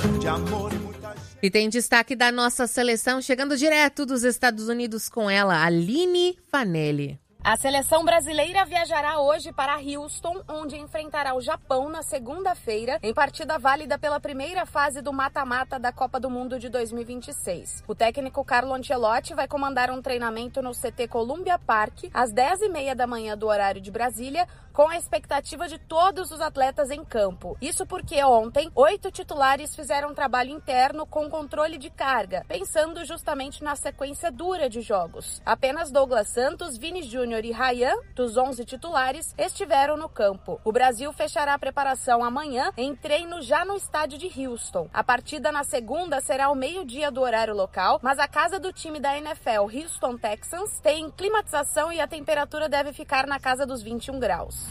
de amor e muita... E tem destaque da nossa seleção chegando direto dos Estados Unidos com ela, Aline Fanelli. A seleção brasileira viajará hoje para Houston, onde enfrentará o Japão na segunda-feira, em partida válida pela primeira fase do mata-mata da Copa do Mundo de 2026. O técnico Carlo Ancelotti vai comandar um treinamento no CT Columbia Park, às 10h30 da manhã do horário de Brasília, com a expectativa de todos os atletas em campo. Isso porque ontem, 8 titulares fizeram um trabalho interno com controle de carga, pensando justamente na sequência dura de jogos. Apenas Douglas Santos, Vini Júnior e Ryan, dos 11 titulares, estiveram no campo. O Brasil fechará a preparação amanhã em treino já no estádio de Houston. A partida na segunda será ao meio-dia do horário local, mas a casa do time da NFL, Houston Texans, tem climatização e a temperatura deve ficar na casa dos 21 graus.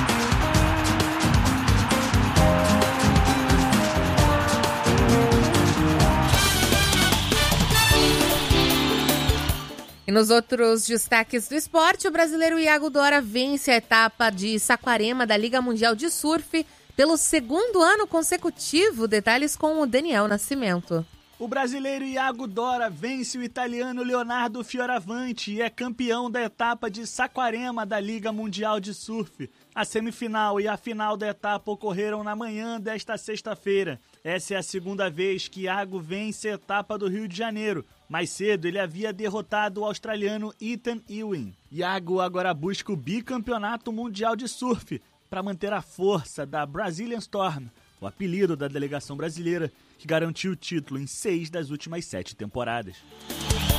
E nos outros destaques do esporte, o brasileiro Iago Dora vence a etapa de Saquarema da Liga Mundial de Surf pelo segundo ano consecutivo. Detalhes com o Daniel Nascimento. O brasileiro Iago Dora vence o italiano Leonardo Fioravanti e é campeão da etapa de Saquarema da Liga Mundial de Surf. A semifinal e a final da etapa ocorreram na manhã desta sexta-feira. Essa é a segunda vez que Iago vence a etapa do Rio de Janeiro. Mais cedo, ele havia derrotado o australiano Ethan Ewing. Iago agora busca o bicampeonato mundial de surf para manter a força da Brazilian Storm, o apelido da delegação brasileira, que garantiu o título em 6 das últimas 7 temporadas.